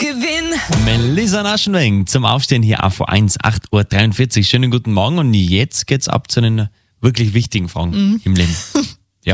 Gewinn. Melissa Naschenweng zum Aufstehen hier auf 1, 8.43 Uhr. Schönen guten Morgen und jetzt geht's ab zu den wirklich wichtigen Fragen im Leben. Ja.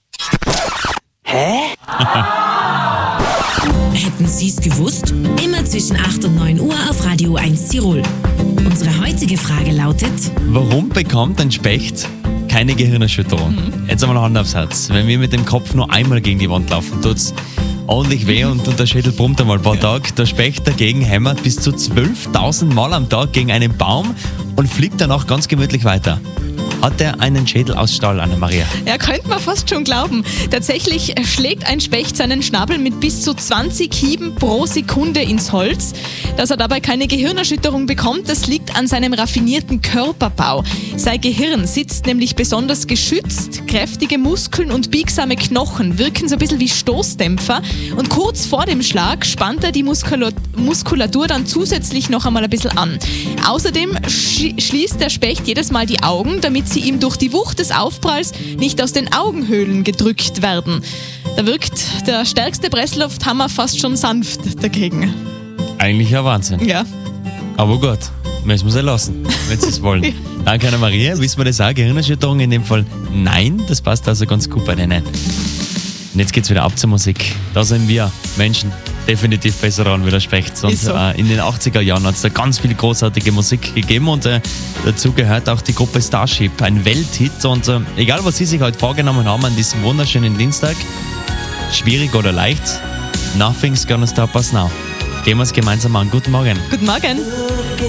Hätten Sie es gewusst? Immer zwischen 8 und 9 Uhr auf Radio 1 Tirol. Unsere heutige Frage lautet: Warum bekommt ein Specht keine Gehirnerschütterung? Jetzt einmal Hand aufs Herz. Wenn wir mit dem Kopf nur einmal gegen die Wand laufen, tut's ordentlich weh und der Schädel brummt einmal ein paar Tage. Der Specht dagegen hämmert bis zu 12.000 Mal am Tag gegen einen Baum und fliegt danach ganz gemütlich weiter. Hat er einen Schädel aus Stahl, Anna-Maria? Ja, könnte man fast schon glauben. Tatsächlich schlägt ein Specht seinen Schnabel mit bis zu 20 Hieben pro Sekunde ins Holz. Dass er dabei keine Gehirnerschütterung bekommt, das liegt an seinem raffinierten Körperbau. Sein Gehirn sitzt nämlich besonders geschützt. Kräftige Muskeln und biegsame Knochen wirken so ein bisschen wie Stoßdämpfer. Und kurz vor dem Schlag spannt er die Muskulatur dann zusätzlich noch einmal ein bisschen an. Außerdem schließt der Specht jedes Mal die Augen, damit sie ihm durch die Wucht des Aufpralls nicht aus den Augenhöhlen gedrückt werden. Da wirkt der stärkste Presslufthammer fast schon sanft dagegen. Eigentlich ein Wahnsinn. Ja. Aber gut, müssen wir es ja lassen, wenn Sie es wollen. Danke, Anna-Maria. Wissen wir das auch? Gehirnerschütterung in dem Fall? Nein, das passt also ganz gut bei denen. Und jetzt geht's wieder ab zur Musik. Da sind wir Menschen definitiv besser dran wie der Specht. Und so. in den 80er Jahren hat es da ganz viel großartige Musik gegeben und dazu gehört auch die Gruppe Starship, ein Welthit. Und egal, was Sie sich heute vorgenommen haben an diesem wunderschönen Dienstag, schwierig oder leicht, nothing's gonna stop us now. Gehen wir es gemeinsam an. Guten Morgen. Guten Morgen.